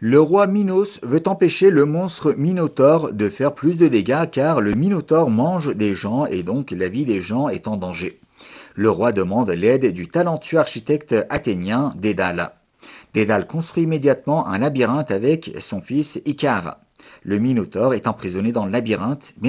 Le roi Minos veut empêcher le monstre Minotaure de faire plus de dégâts car le Minotaure mange des gens et donc la vie des gens est en danger. Le roi demande l'aide du talentueux architecte athénien Dédale. Dédale construit immédiatement un labyrinthe avec son fils Icare. Le Minotaure est emprisonné dans le labyrinthe, mais